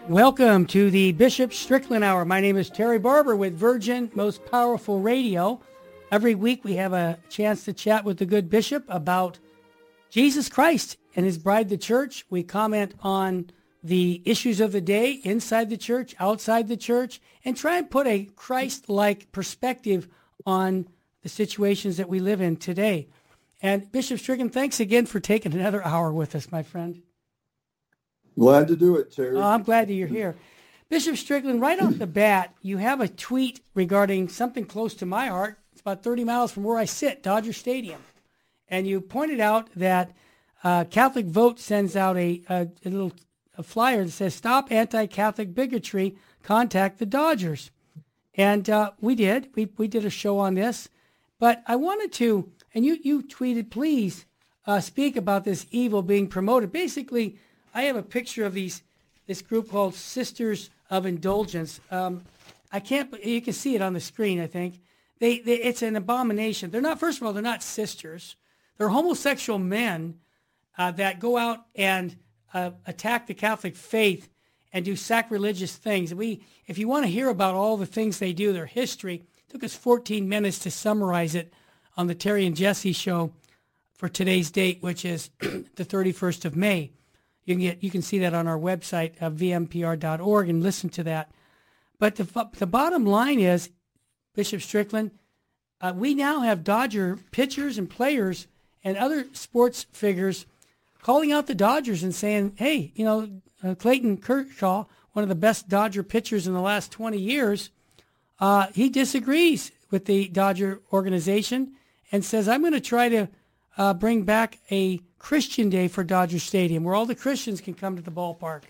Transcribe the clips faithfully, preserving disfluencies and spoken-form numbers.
Welcome to the Bishop Strickland Hour. My name is Terry Barber with Virgin Most Powerful Radio. Every week we have a chance to chat with the good bishop about Jesus Christ and his bride, the church. We comment on the issues of the day inside the church, outside the church, and try and put a Christ-like perspective on the situations that we live in today. And Bishop Strickland, thanks again for taking another hour with us, my friend. Glad to do it, Terry. Oh, I'm glad that you're here. Bishop Strickland, right off the bat, you have a tweet regarding something close to my heart. It's about thirty miles from where I sit, Dodger Stadium. And you pointed out that uh, Catholic Vote sends out a, a, a little a flyer that says, "Stop anti-Catholic bigotry, contact the Dodgers." And uh, we did. We we did a show on this. But I wanted to, and you, you tweeted, please uh, speak about this evil being promoted. Basically, I have a picture of these this group called Sisters of Indulgence. Um, I can't, you can see it on the screen, I think. They, they It's an abomination. They're not, first of all, they're not sisters. They're homosexual men uh, that go out and uh, attack the Catholic faith and do sacrilegious things. We, if you want to hear about all the things they do, their history, it took us fourteen minutes to summarize it on the Terry and Jesse show for today's date, which is the thirty-first of May. You can get, you can see that on our website, uh, v m p r dot org, and listen to that. But the the bottom line is, Bishop Strickland, uh, we now have Dodger pitchers and players and other sports figures calling out the Dodgers and saying, hey, you know, uh, Clayton Kershaw, one of the best Dodger pitchers in the last twenty years, uh, he disagrees with the Dodger organization and says, I'm going to try to uh, bring back a Christian Day for Dodger Stadium, where all the Christians can come to the ballpark.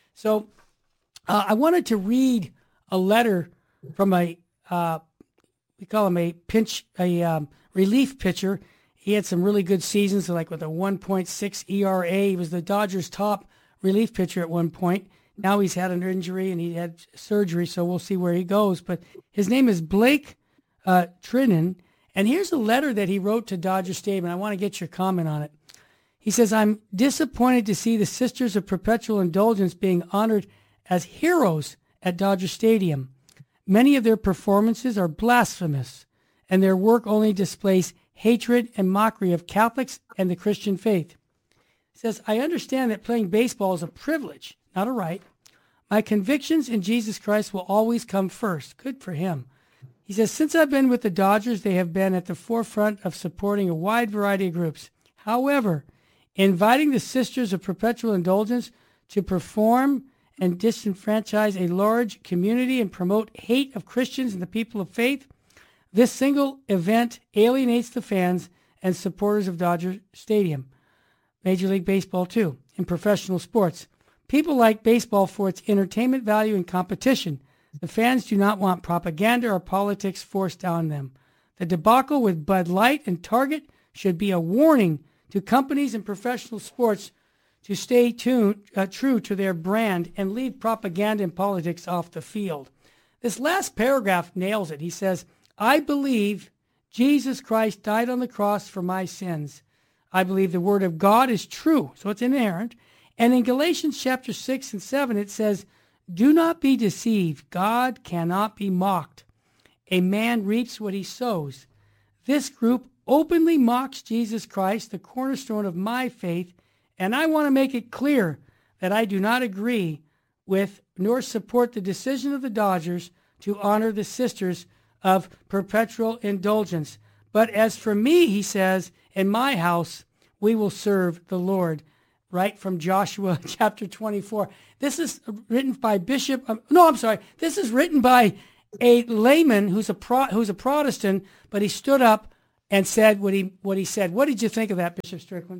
So uh, I wanted to read a letter from a, uh, we call him a pinch, a um, relief pitcher. He had some really good seasons, like with a one point six E R A. He was the Dodgers' top relief pitcher at one point. Now he's had an injury and he had surgery, so we'll see where he goes. But his name is Blake uh, Trinan, and here's a letter that he wrote to Dodger Stadium, and I want to get your comment on it. He says, I'm disappointed to see the Sisters of Perpetual Indulgence being honored as heroes at Dodger Stadium. Many of their performances are blasphemous, and their work only displays hatred and mockery of Catholics and the Christian faith. He says, I understand that playing baseball is a privilege, not a right. My convictions in Jesus Christ will always come first. Good for him. He says, since I've been with the Dodgers, they have been at the forefront of supporting a wide variety of groups. However, inviting the Sisters of Perpetual Indulgence to perform and disenfranchise a large community and promote hate of Christians and the people of faith, this single event alienates the fans and supporters of Dodger Stadium. Major League Baseball, too, in professional sports. People like baseball for its entertainment value and competition. The fans do not want propaganda or politics forced on them. The debacle with Bud Light and Target should be a warning to companies in professional sports to stay tuned, uh, true to their brand and leave propaganda and politics off the field. This last paragraph nails it. He says, I believe Jesus Christ died on the cross for my sins. I believe the word of God is true, so it's inerrant. And in Galatians chapter six and seven, it says, do not be deceived. God cannot be mocked. A man reaps what he sows. This group openly mocks Jesus Christ, the cornerstone of my faith, and I want to make it clear that I do not agree with nor support the decision of the Dodgers to honor the Sisters of Perpetual Indulgence. But as for me, he says, in my house, we will serve the Lord. Right from Joshua chapter twenty-four. This is written by Bishop, um, no, I'm sorry. This is written by a layman who's a pro, who's a Protestant, but he stood up and said what he what he said. What did you think of that, Bishop Strickland?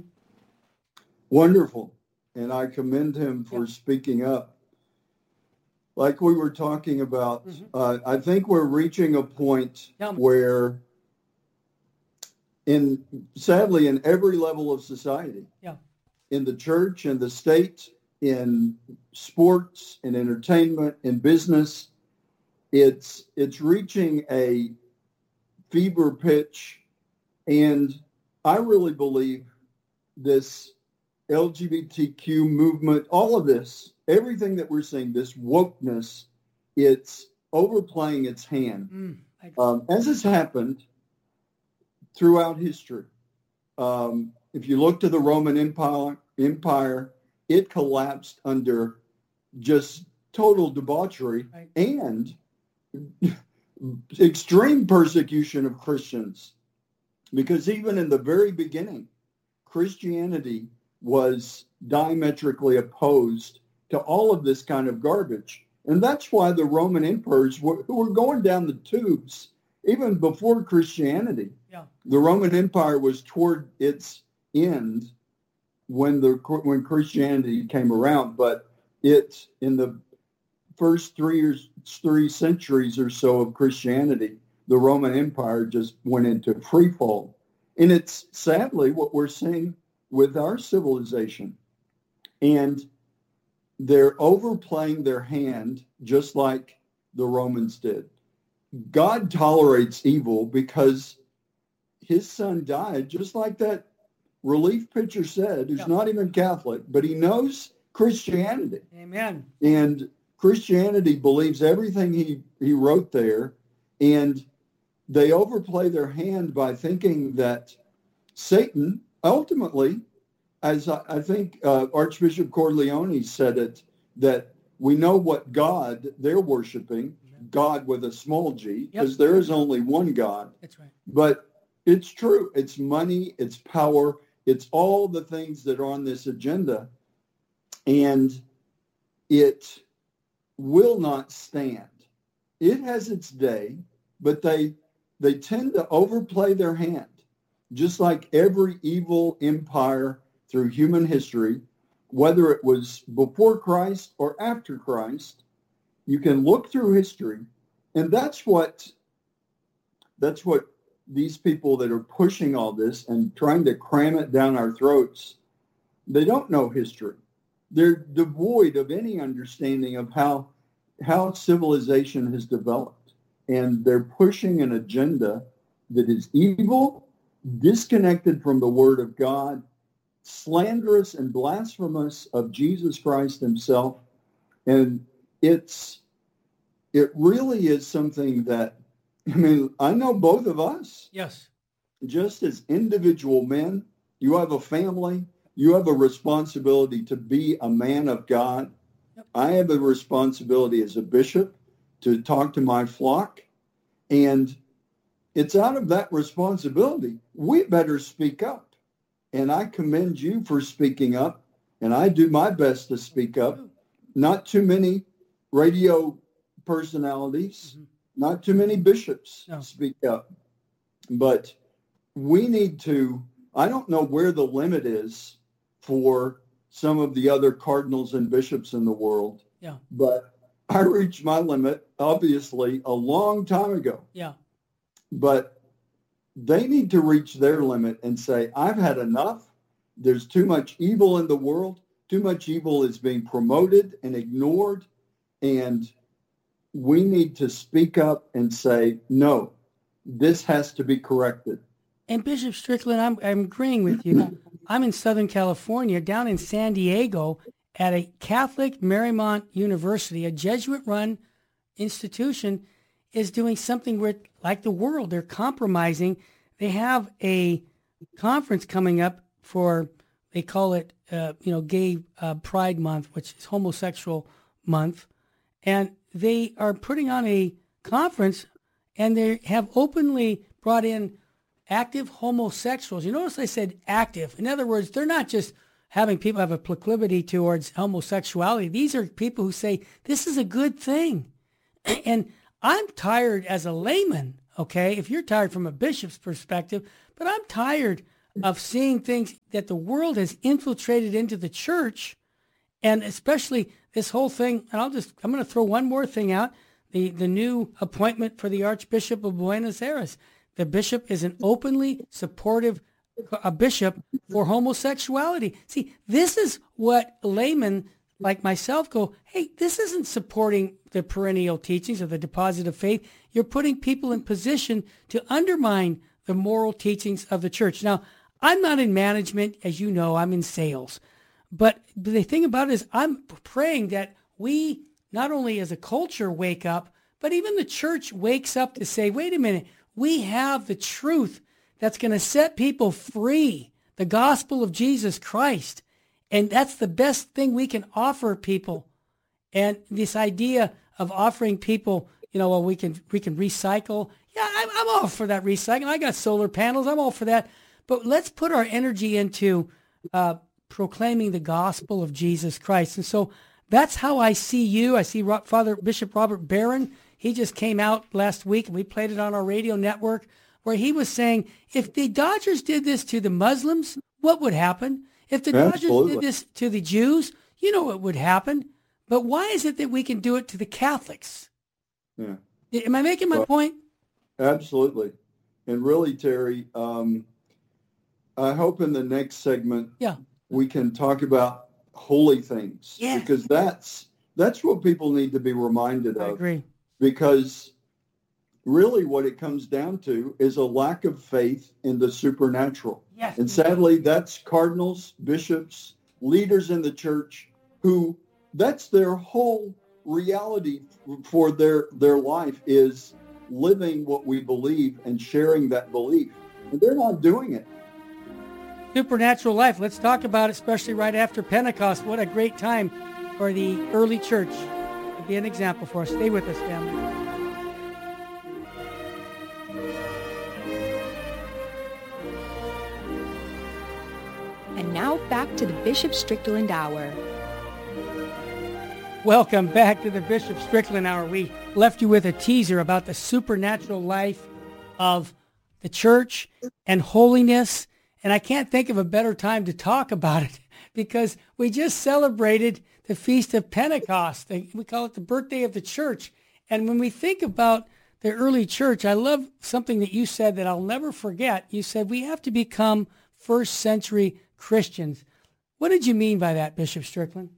Wonderful. And I commend him for yeah. speaking up. Like we were talking about, mm-hmm. uh, I think we're reaching a point where, in sadly, in every level of society, yeah. in the church, in the state, in sports, in entertainment, in business, it's it's reaching a fever pitch. And I really believe this L G B T Q movement, all of this, everything that we're seeing, this wokeness, it's overplaying its hand. Mm, um, as has happened throughout history. Um, if you look to the Roman Empire, Empire, it collapsed under just total debauchery right. and extreme persecution of Christians. Because even in the very beginning, Christianity was diametrically opposed to all of this kind of garbage. And that's why the Roman emperors were, who were going down the tubes, even before Christianity. Yeah. The Roman Empire was toward its end when the when Christianity came around, but it in the first three years, three centuries or so of Christianity, the Roman Empire just went into free fall. And it's sadly what we're seeing with our civilization. And they're overplaying their hand just like the Romans did. God tolerates evil because his son died, just like that relief pitcher said, who's yeah. not even Catholic, but he knows Christianity. Amen. And Christianity believes everything he, he wrote there, and they overplay their hand by thinking that Satan, ultimately, as I, I think uh, Archbishop Corleone said it, that we know what God they're worshiping, God with a small g, because yep. there is only one God. That's right. But it's true. It's money, it's power, it's all the things that are on this agenda, and it will not stand. It has its day, but they they tend to overplay their hand, just like every evil empire through human history, whether it was before Christ or after Christ. You can look through history, and that's what that's what these people that are pushing all this and trying to cram it down our throats, they don't know history. They're devoid of any understanding of how how civilization has developed. And they're pushing an agenda that is evil, disconnected from the Word of God, slanderous and blasphemous of Jesus Christ himself. And it's it really is something that, I mean, I know both of us. Yes. Just as individual men, you have a family, you have a responsibility to be a man of God. Yep. I have a responsibility as a bishop to talk to my flock. And it's out of that responsibility, we better speak up. And I commend you for speaking up. And I do my best to speak up. Not too many radio personalities, mm-hmm. not too many bishops no. speak up. But we need to, I don't know where the limit is for some of the other cardinals and bishops in the world. Yeah. But I reached my limit, obviously, a long time ago. Yeah. But they need to reach their limit and say, I've had enough. There's too much evil in the world. Too much evil is being promoted and ignored. And we need to speak up and say, no, this has to be corrected. And Bishop Strickland, I'm, I'm agreeing with you. I'm in Southern California, down in San Diego, at a Catholic Marymount University, a Jesuit-run institution, is doing something where, like the world, they're compromising. They have a conference coming up for, they call it, uh, you know, Gay uh, Pride Month, which is homosexual month. And they are putting on a conference, and they have openly brought in active homosexuals. You notice I said active. In other words, they're not just having people have a proclivity towards homosexuality. These are people who say, this is a good thing. And I'm tired as a layman, okay, if you're tired from a bishop's perspective, but I'm tired of seeing things that the world has infiltrated into the church, and especially this whole thing, and I'll just, I'm going to throw one more thing out, the, the new appointment for the Archbishop of Buenos Aires. The bishop is an openly supportive a bishop for homosexuality. See, this is what laymen like myself go, hey, this isn't supporting the perennial teachings of the deposit of faith. You're putting people in position to undermine the moral teachings of the church. Now, I'm not in management, as you know, I'm in sales. But the thing about it is I'm praying that we, not only as a culture, wake up, but even the church wakes up to say, wait a minute, we have the truth that's going to set people free, the gospel of Jesus Christ. And that's the best thing we can offer people. And this idea of offering people, you know, well, we can we can recycle. Yeah, I'm, I'm all for that recycling. I got solar panels. I'm all for that. But let's put our energy into uh, proclaiming the gospel of Jesus Christ. And so that's how I see you. I see Father Bishop Robert Barron. He just came out last week, and we played it on our radio network, where he was saying, if the Dodgers did this to the Muslims, what would happen? If the Absolutely. Dodgers did this to the Jews, you know what would happen. But why is it that we can do it to the Catholics? Yeah. Am I making my well, point? Absolutely. And really, Terry, um, I hope in the next segment yeah. we can talk about holy things. Yes. Because that's that's what people need to be reminded of. I agree. Because really what it comes down to is a lack of faith in the supernatural. Yes. And sadly, that's cardinals, bishops, leaders in the church who that's their whole reality for their, their life is living what we believe and sharing that belief. And they're not doing it. Supernatural life. Let's talk about it, especially right after Pentecost. What a great time for the early church to be an example for us. Stay with us, family. And now back to the Bishop Strickland Hour. Welcome back to the Bishop Strickland Hour. We left you with a teaser about the supernatural life of the church and holiness. And I can't think of a better time to talk about it because we just celebrated the Feast of Pentecost. We call it the birthday of the church. And when we think about the early church, I love something that you said that I'll never forget. You said we have to become first century Christians. What did you mean by that, Bishop Strickland?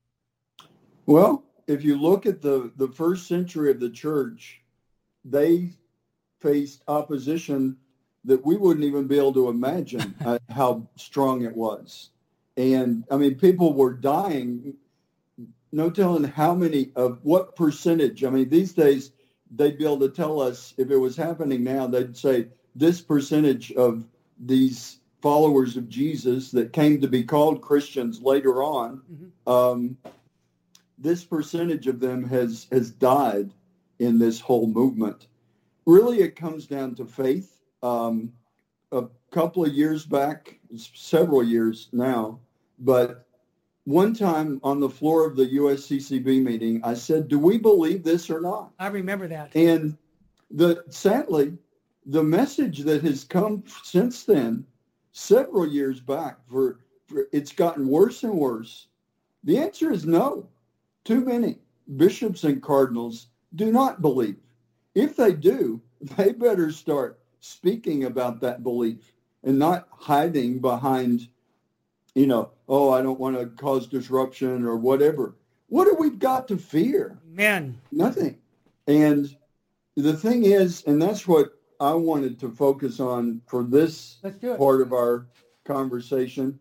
Well, if you look at the, the first century of the church, they faced opposition that we wouldn't even be able to imagine uh, how strong it was. And, I mean, people were dying, no telling how many of what percentage. I mean, these days, they'd be able to tell us if it was happening now, they'd say this percentage of these followers of Jesus that came to be called Christians later on, mm-hmm. um, this percentage of them has, has died in this whole movement. Really, it comes down to faith. Um, a couple of years back, several years now, but one time on the floor of the U S C C B meeting, I said, do we believe this or not? I remember that. And the sadly, the message that has come since then, several years back, for, for it's gotten worse and worse. The answer is no. Too many bishops and cardinals do not believe. If they do, they better start speaking about that belief and not hiding behind, you know, oh, I don't want to cause disruption or whatever. What have we got to fear? Man. Nothing. And the thing is, and that's what I wanted to focus on for this part of our conversation,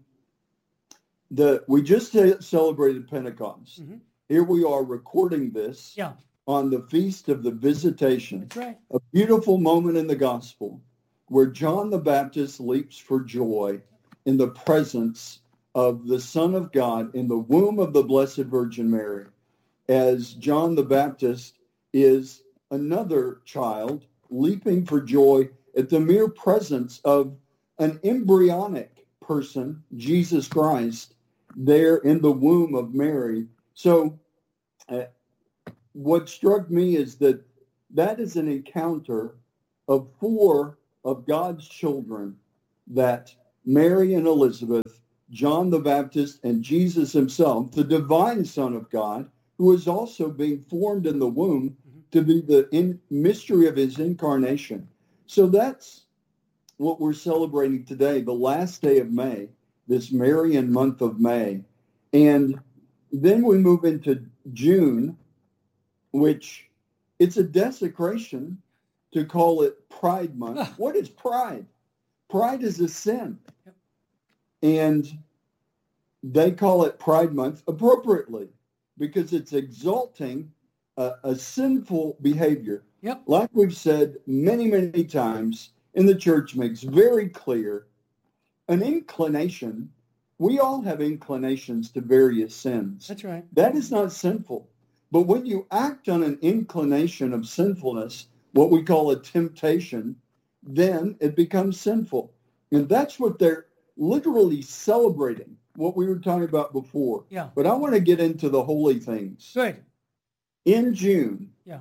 that we just celebrated Pentecost. Mm-hmm. Here we are recording this yeah. on the Feast of the Visitation. That's right. A beautiful moment in the gospel where John the Baptist leaps for joy in the presence of the Son of God in the womb of the Blessed Virgin Mary, as John the Baptist is another child leaping for joy at the mere presence of an embryonic person, Jesus Christ, there in the womb of Mary. So uh, what struck me is that that is an encounter of four of God's children, that Mary and Elizabeth, John the Baptist, and Jesus himself, the divine Son of God, who is also being formed in the womb mm-hmm. to be the in- mystery of his incarnation. So that's what we're celebrating today, the last day of May, this Marian month of May. And then we move into June, which it's a desecration to call it Pride Month. What is pride? Pride is a sin. And they call it Pride Month appropriately because it's exalting a, a sinful behavior. Yep. Like we've said many, many times, and the church makes very clear, an inclination, we all have inclinations to various sins. That's right. That is not sinful. But when you act on an inclination of sinfulness, what we call a temptation, then it becomes sinful. And that's what they're literally celebrating, what we were talking about before. Yeah. But I want to get into the holy things. Good. In June, yeah,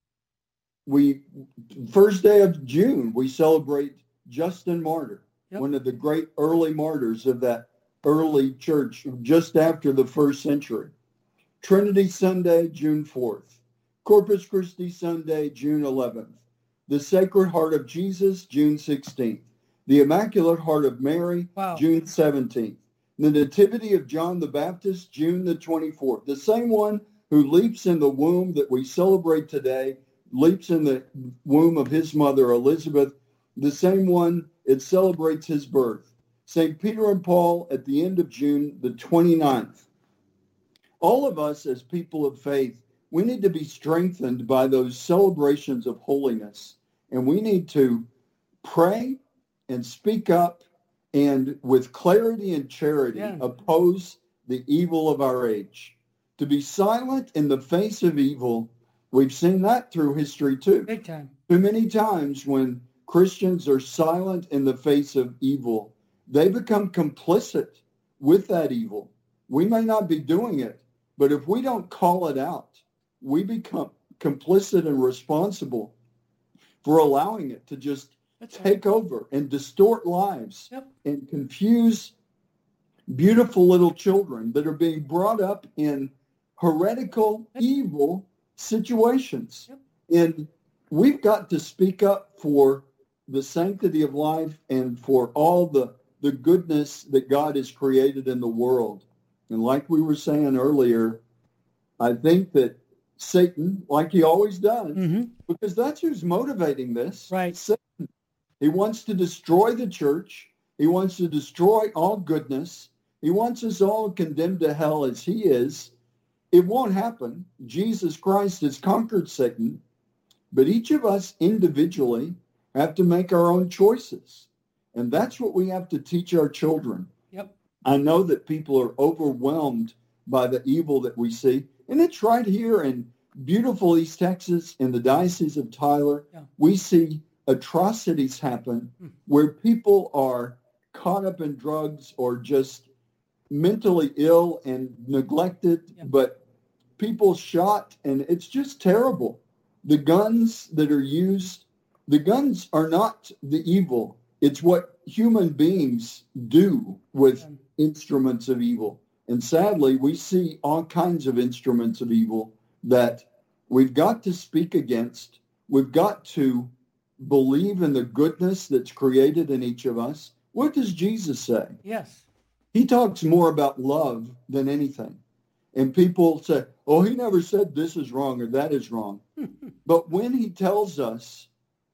we first day of June, we celebrate Justin Martyr, yep. one of the great early martyrs of that early church just after the first century. Trinity Sunday, June fourth. Corpus Christi Sunday, June eleventh. The Sacred Heart of Jesus, June sixteenth. The Immaculate Heart of Mary, wow. June seventeenth. The Nativity of John the Baptist, June the twenty-fourth. The same one who leaps in the womb that we celebrate today, leaps in the womb of his mother, Elizabeth, the same one, it celebrates his birth. Saint Peter and Paul at the end of June, the twenty-ninth. All of us as people of faith, we need to be strengthened by those celebrations of holiness. And we need to pray and speak up and with clarity and charity yeah. oppose the evil of our age. To be silent in the face of evil, we've seen that through history too. Big time. Too many times when Christians are silent in the face of evil, they become complicit with that evil. We may not be doing it, but if we don't call it out, we become complicit and responsible for allowing it to just That's take right. over and distort lives yep. and confuse beautiful little children that are being brought up in heretical, That's evil situations. Yep. And we've got to speak up for the sanctity of life and for all the, the goodness that God has created in the world. And like we were saying earlier, I think that Satan, like he always does, mm-hmm. because that's who's motivating this. Right. Satan. He wants to destroy the church. He wants to destroy all goodness. He wants us all condemned to hell as he is. It won't happen. Jesus Christ has conquered Satan. But each of us individually have to make our own choices. And that's what we have to teach our children. Yep. I know that people are overwhelmed by the evil that we see. And it's right here in beautiful East Texas, in the Diocese of Tyler. Yeah. We see atrocities happen hmm. where people are caught up in drugs or just mentally ill and neglected, yeah. but people shot, and it's just terrible. The guns that are used, the guns are not the evil. It's what human beings do with yeah. instruments of evil. And sadly, we see all kinds of instruments of evil that we've got to speak against. We've got to believe in the goodness that's created in each of us. What does Jesus say? Yes. He talks more about love than anything. And people say, oh, he never said this is wrong or that is wrong. But when he tells us,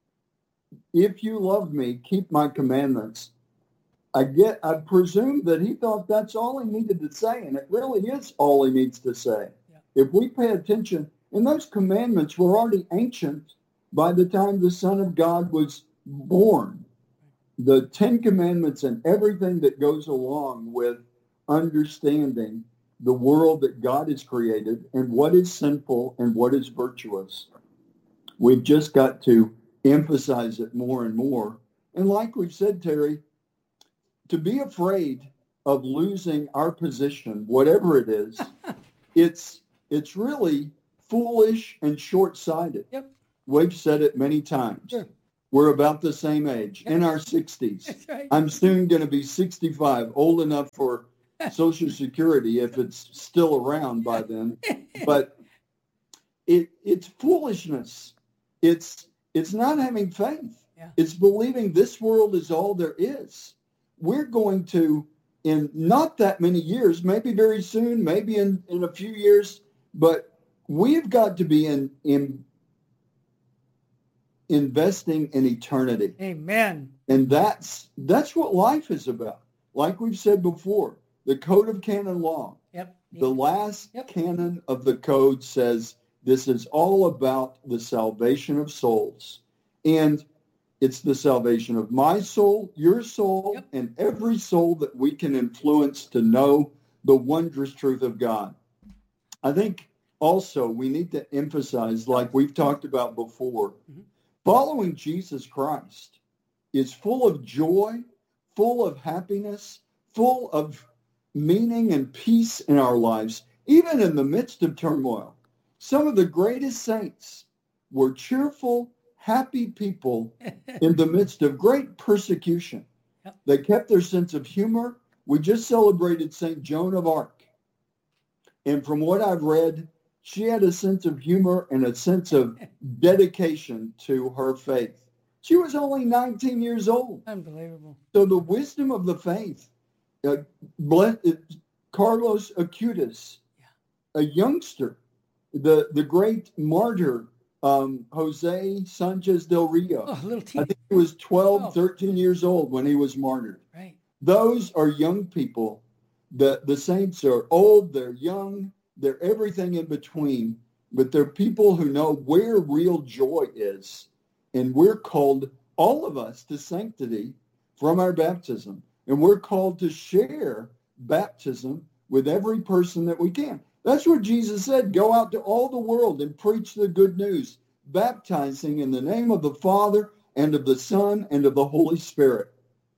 if you love me, keep my commandments, I get, I presume that he thought that's all he needed to say, and it really is all he needs to say. Yeah. If we pay attention, and those commandments were already ancient by the time the Son of God was born. The Ten Commandments and everything that goes along with understanding the world that God has created and what is sinful and what is virtuous. We've just got to emphasize it more and more. And like we've said, Terry, to be afraid of losing our position, whatever it is, it's it's really foolish and short-sighted. Yep. We've said it many times. Sure. We're about the same age, yep. in our sixties. That's right. I'm soon going to be sixty-five, old enough for Social Security if it's still around by then. But it it's foolishness. It's it's not having faith. Yeah. It's believing this world is all there is. We're going to, in not that many years, maybe very soon, maybe in, in a few years, but we've got to be in, in investing in eternity. Amen. And that's that's what life is about. Like we've said before, the Code of Canon Law. Yep. The last yep. canon of the code says this is all about the salvation of souls. And it's the salvation of my soul, your soul, yep. and every soul that we can influence to know the wondrous truth of God. I think also we need to emphasize, like we've talked about before, mm-hmm. following Jesus Christ is full of joy, full of happiness, full of meaning and peace in our lives, even in the midst of turmoil. Some of the greatest saints were cheerful, happy people in the midst of great persecution. Yep. They kept their sense of humor. We just celebrated Saint Joan of Arc. And from what I've read, she had a sense of humor and a sense of dedication to her faith. She was only nineteen years old. Unbelievable. So the wisdom of the faith, uh, bless, uh, Carlos Acutis, yeah. a youngster, the, the great martyr, um, Jose Sanchez del Rio. Oh, a little teen. I think he was twelve, oh. thirteen years old when he was martyred. Right. Those are young people. The, the saints are old, they're young, they're everything in between, but they're people who know where real joy is. And we're called, all of us, to sanctity from our baptism. And we're called to share baptism with every person that we can. That's what Jesus said. Go out to all the world and preach the good news, baptizing in the name of the Father and of the Son and of the Holy Spirit.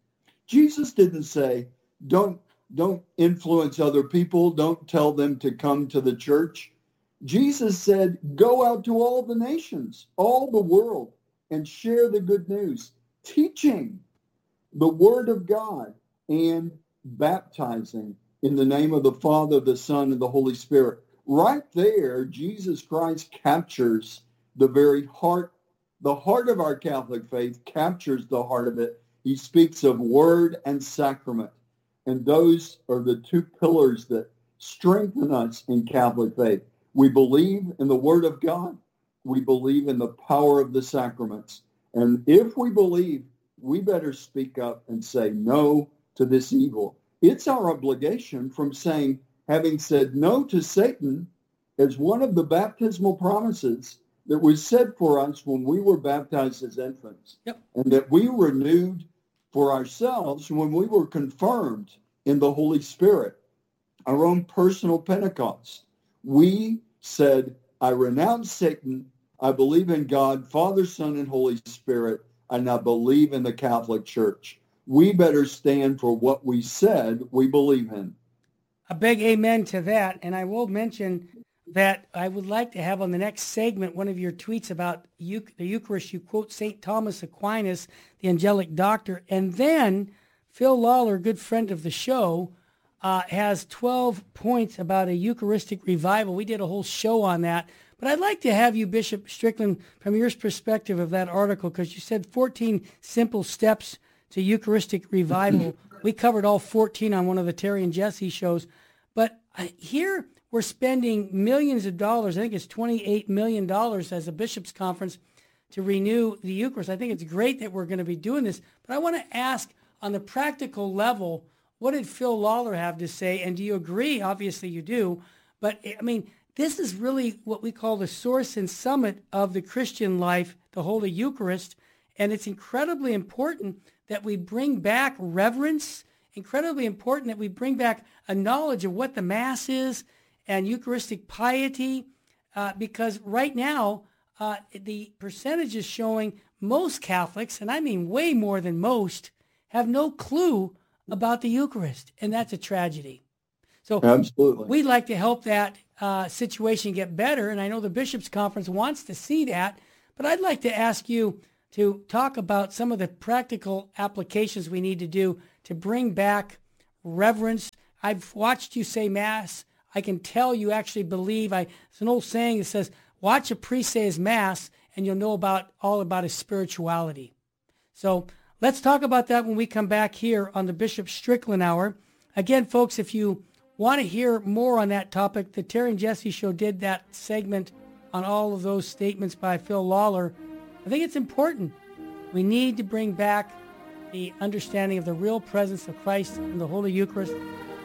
Jesus didn't say, don't, don't influence other people. Don't tell them to come to the church. Jesus said, go out to all the nations, all the world, and share the good news, teaching the word of God and baptizing in the name of the Father, the Son, and the Holy Spirit. Right there, Jesus Christ captures the very heart, the heart of our Catholic faith, captures the heart of it. He speaks of word and sacrament. And those are the two pillars that strengthen us in Catholic faith. We believe in the word of God. We believe in the power of the sacraments. And if we believe, we better speak up and say no to this evil. It's our obligation from saying, having said no to Satan as one of the baptismal promises that was said for us when we were baptized as infants, yep. and that we renewed for ourselves when we were confirmed in the Holy Spirit, our own personal Pentecost. We said, I renounce Satan, I believe in God, Father, Son, and Holy Spirit, and I believe in the Catholic Church. We better stand for what we said we believe in. A big amen to that. And I will mention that I would like to have on the next segment one of your tweets about the Eucharist. You quote Saint Thomas Aquinas, the angelic doctor. And then Phil Lawler, good friend of the show, uh, has twelve points about a Eucharistic revival. We did a whole show on that. But I'd like to have you, Bishop Strickland, from your perspective of that article, because you said fourteen simple steps to Eucharistic revival. We covered all fourteen on one of the Terry and Jesse shows. But here we're spending millions of dollars. I think it's twenty-eight million dollars as a bishops' conference to renew the Eucharist. I think it's great that we're going to be doing this. But I want to ask, on the practical level, what did Phil Lawler have to say? And do you agree? Obviously you do. But, I mean, this is really what we call the source and summit of the Christian life, the Holy Eucharist. And it's incredibly important that we bring back reverence, incredibly important that we bring back a knowledge of what the Mass is and Eucharistic piety, uh, because right now uh, the percentage is showing most Catholics, and I mean way more than most, have no clue about the Eucharist, and that's a tragedy. So absolutely, we'd like to help that uh, situation get better, and I know the Bishops' Conference wants to see that, but I'd like to ask you to talk about some of the practical applications we need to do to bring back reverence. I've watched you say Mass. I can tell you actually believe. I, it's an old saying that says, watch a priest say his Mass, and you'll know about all about his spirituality. So let's talk about that when we come back here on the Bishop Strickland Hour. Again, folks, if you want to hear more on that topic, the Terry and Jesse Show did that segment on all of those statements by Phil Lawler. I think it's important. We need to bring back the understanding of the real presence of Christ in the Holy Eucharist.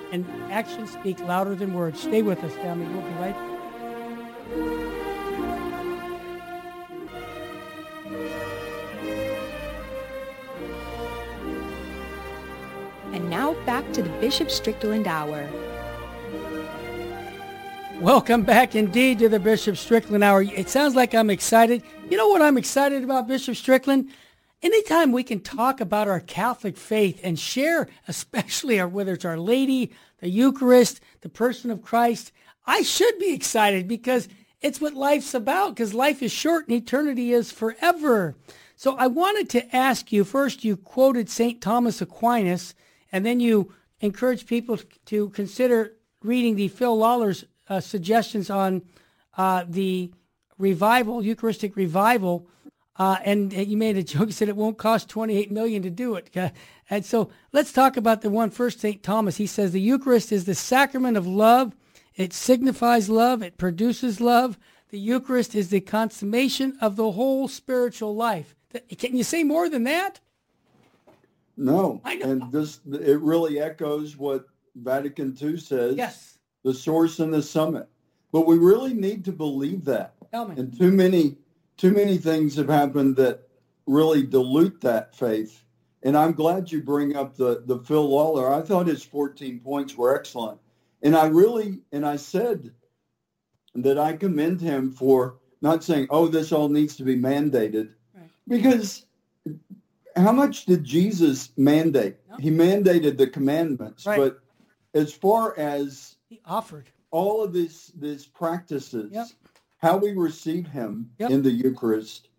and actions speak louder than words. Stay with us, family. We'll be right back. And now back to the Bishop Strickland Hour. Welcome back indeed to the Bishop Strickland Hour. It sounds like I'm excited. You know what I'm excited about, Bishop Strickland? Anytime we can talk about our Catholic faith and share, especially our, whether it's Our Lady, the Eucharist, the person of Christ, I should be excited because it's what life's about, because life is short and eternity is forever. So I wanted to ask you, first you quoted Saint Thomas Aquinas, and then you encouraged people to consider reading the Phil Lawler's uh, suggestions on uh, the revival, Eucharistic revival. Uh, and you made a joke, you said it won't cost twenty-eight million dollars to do it. Uh, and so let's talk about the one first, Saint Thomas. He says the Eucharist is the sacrament of love. It signifies love. It produces love. The Eucharist is the consummation of the whole spiritual life. Can you say more than that? No. And this, it really echoes what Vatican Two says. Yes. The source and the summit. But we really need to believe that. Tell me. And too many Too many things have happened that really dilute that faith. And I'm glad you bring up the, the Phil Lawler. I thought his fourteen points were excellent. And I really, and I said that I commend him for not saying, oh, this all needs to be mandated. Right. Because how much did Jesus mandate? No. He mandated the commandments. Right. But as far as he offered all of this, these practices, yep. how we receive him yep. in the Eucharist.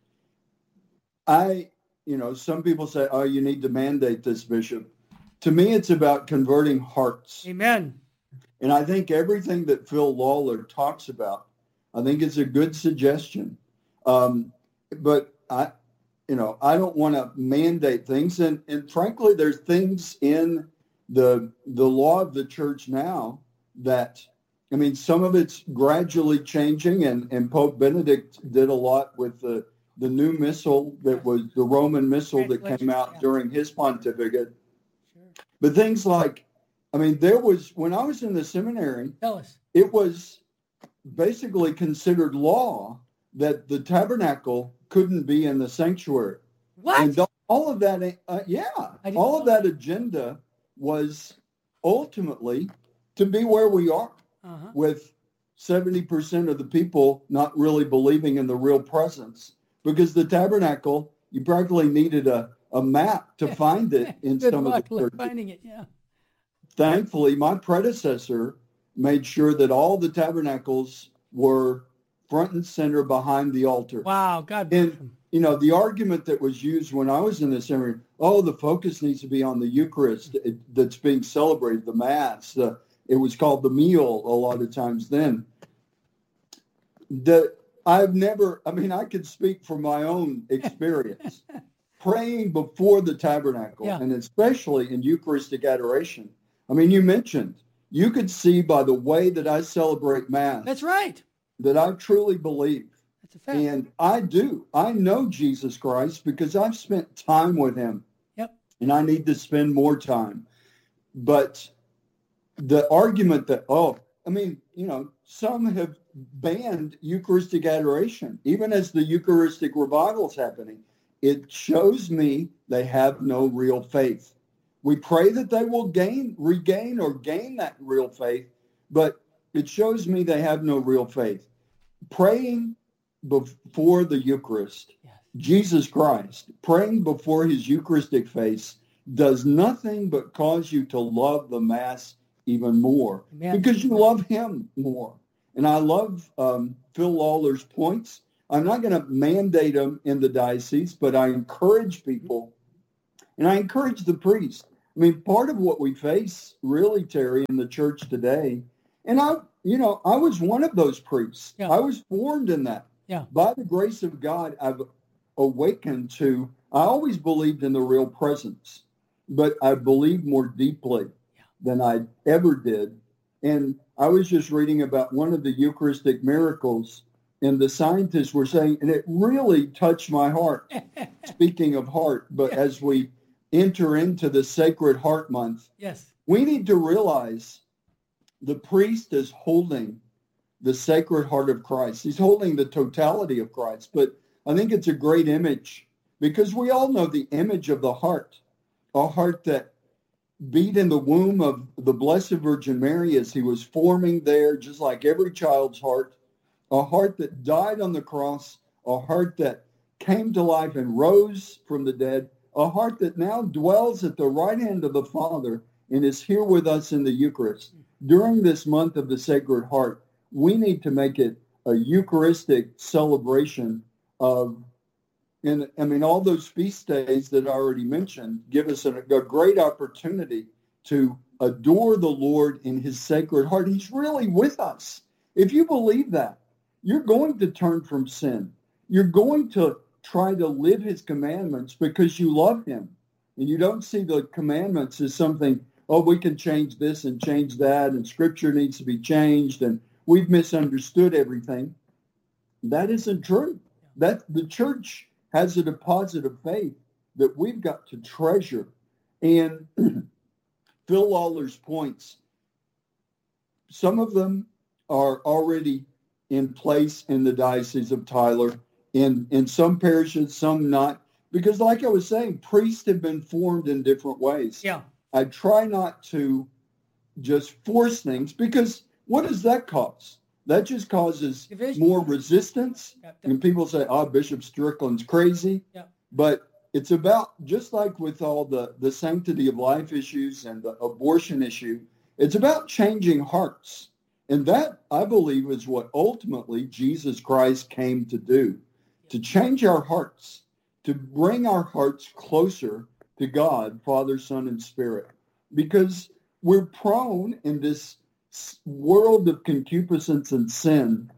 I, you know, some people say, oh, you need to mandate this, Bishop. To me, it's about converting hearts. Amen. And I think everything that Phil Lawler talks about, I think it's a good suggestion. Um, but I, you know, I don't want to mandate things. And, and frankly, there's things in the the law of the church now that, I mean, some of it's gradually changing, and, and Pope Benedict did a lot with the, the new missal that was the Roman missal that came out yeah. during his pontificate. Sure. But things like, I mean, there was, when I was in the seminary, Tell us. It was basically considered law that the tabernacle couldn't be in the sanctuary. What? And all of that, uh, yeah, all of that agenda was ultimately to be where we are. Uh-huh. With seventy percent of the people not really believing in the real presence, because the tabernacle, you practically needed a, a map to find it in Good some luck of the churches. Finding it, yeah. Thankfully, my predecessor made sure that all the tabernacles were front and center behind the altar. Wow, God bless and, him. You know, the argument that was used when I was in the seminary, oh, the focus needs to be on the Eucharist it, that's being celebrated, the Mass, the It was called the meal a lot of times then. The, I've never, I mean, I could speak from my own experience. Praying before the tabernacle, yeah. and especially in Eucharistic adoration. I mean, you mentioned, you could see by the way that I celebrate Mass. That's right. That I truly believe. That's a fact. And I do. I know Jesus Christ because I've spent time with him. Yep. And I need to spend more time. But the argument that, oh, I mean, you know, some have banned Eucharistic adoration, even as the Eucharistic revival is happening. It shows me they have no real faith. We pray that they will gain, regain or gain that real faith, but it shows me they have no real faith. Praying before the Eucharist, yes. Jesus Christ, praying before his Eucharistic face does nothing but cause you to love the Mass even more. Amen. Because you love him more. And I love um, Phil Lawler's points. I'm not going to mandate them in the diocese, but I encourage people, and I encourage the priest. I mean, part of what we face, really, Terry, in the church today, and I, you know, I was one of those priests. Yeah. I was formed in that. Yeah. By the grace of God, I've awakened to, I always believed in the real presence, but I believed more deeply yeah. than I ever did. And I was just reading about one of the Eucharistic miracles, and the scientists were saying, and it really touched my heart, speaking of heart, but as we enter into the Sacred Heart Month, yes, We need to realize the priest is holding the Sacred Heart of Christ. He's holding the totality of Christ. But I think it's a great image because we all know the image of the heart, a heart that beat in the womb of the Blessed Virgin Mary as he was forming there, just like every child's heart, a heart that died on the cross, a heart that came to life and rose from the dead, a heart that now dwells at the right hand of the Father and is here with us in the Eucharist. During this month of the Sacred Heart, we need to make it a Eucharistic celebration of, and I mean, all those feast days that I already mentioned give us a, a great opportunity to adore the Lord in his Sacred Heart. He's really with us. If you believe that, you're going to turn from sin. You're going to try to live his commandments because you love him. And you don't see the commandments as something, oh, we can change this and change that, and Scripture needs to be changed, and we've misunderstood everything. That isn't true. That the church has a deposit of faith that we've got to treasure. And Phil Lawler's points, some of them are already in place in the Diocese of Tyler, in, in some parishes, some not. Because like I was saying, priests have been formed in different ways. Yeah. I try not to just force things, because what does that cause? That just causes Division. More resistance. Yep. And people say, oh, Bishop Strickland's crazy. Yep. But it's about, just like with all the, the sanctity of life issues and the abortion issue, it's about changing hearts. And that, I believe, is what ultimately Jesus Christ came to do, to change our hearts, to bring our hearts closer to God, Father, Son, and Spirit. Because we're prone in this world of concupiscence and sin.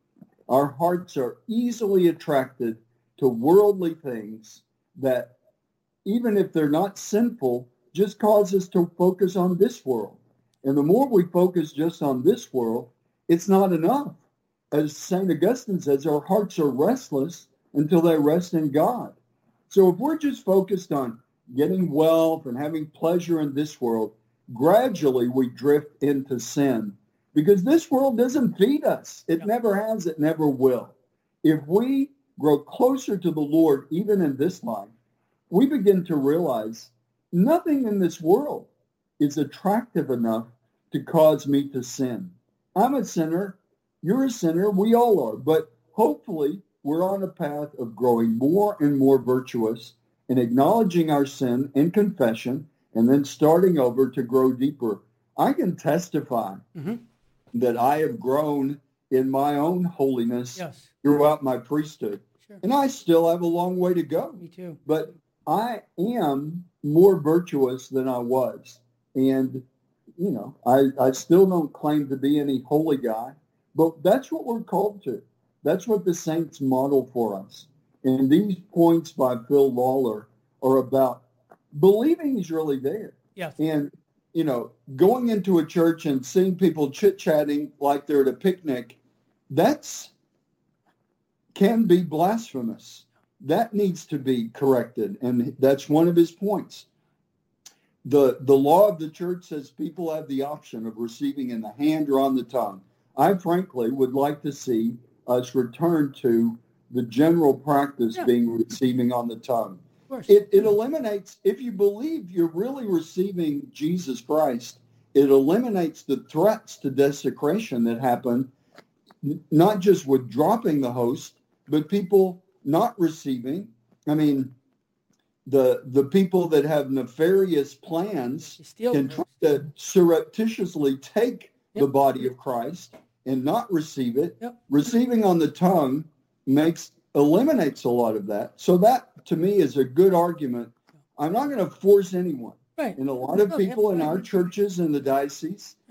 Our hearts are easily attracted to worldly things that, even if they're not sinful, just cause us to focus on this world. And the more we focus just on this world, it's not enough. As Saint Augustine says, our hearts are restless until they rest in God. So if we're just focused on getting wealth and having pleasure in this world, gradually we drift into sin, because this world doesn't feed us. It Yeah. never has, it never will. If we grow closer to the Lord, even in this life, we begin to realize nothing in this world is attractive enough to cause me to sin. I'm a sinner. You're a sinner. We all are. But hopefully we're on a path of growing more and more virtuous and acknowledging our sin in confession and then starting over to grow deeper. I can testify Mm-hmm. that I have grown in my own holiness Yes. throughout my priesthood. Sure. And I still have a long way to go. Me too. But I am more virtuous than I was. And, you know, I, I still don't claim to be any holy guy, but that's what we're called to. That's what the saints model for us. And these points by Phil Lawler are about believing he's really there. Yes. And, you know, going into a church and seeing people chit-chatting like they're at a picnic, that's can be blasphemous. That needs to be corrected. And that's one of his points. The, the law of the church says people have the option of receiving in the hand or on the tongue. I frankly would like to see us return to the general practice Yeah. being receiving on the tongue. Of course. It, it eliminates, if you believe you're really receiving Jesus Christ, it eliminates the threats to desecration that happen, n- not just with dropping the host, but people not receiving. I mean, the the people that have nefarious plans You steal can the try host. to surreptitiously take the Yep. body of Christ and not receive it. Yep. Receiving on the tongue makes eliminates a lot of that. So that, to me, is a good argument. I'm not going to force anyone. Right. And a lot of No, people in yeah, our right. churches in the diocese